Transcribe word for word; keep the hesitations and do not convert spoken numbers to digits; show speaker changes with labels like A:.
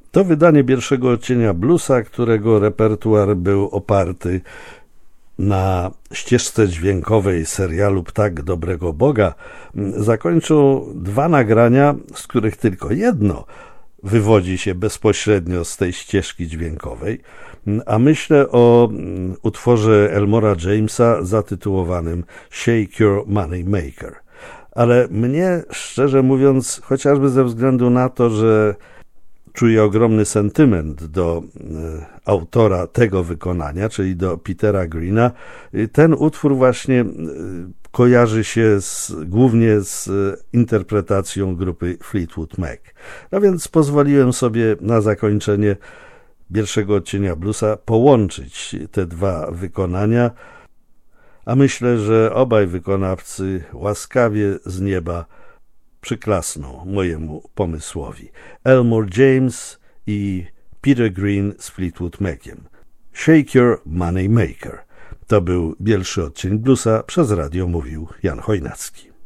A: To wydanie pierwszego odcienia bluesa, którego repertuar był oparty na ścieżce dźwiękowej serialu Ptak Dobrego Boga, zakończą dwa nagrania, z których tylko jedno wywodzi się bezpośrednio z tej ścieżki dźwiękowej, a myślę o utworze Elmora Jamesa zatytułowanym Shake Your Money Maker. Ale mnie, szczerze mówiąc, chociażby ze względu na to, że czuję ogromny sentyment do e, autora tego wykonania, czyli do Petera Greena, ten utwór właśnie e, kojarzy się z, głównie z e, interpretacją grupy Fleetwood Mac. No więc pozwoliłem sobie na zakończenie pierwszego odcienia bluesa połączyć te dwa wykonania, a myślę, że obaj wykonawcy łaskawie z nieba przyklasną mojemu pomysłowi. Elmore James i Peter Green z Fleetwood Maciem. Shake Your Money Maker. To był pierwszy odcień bluesa, przez radio mówił Jan Chojnacki.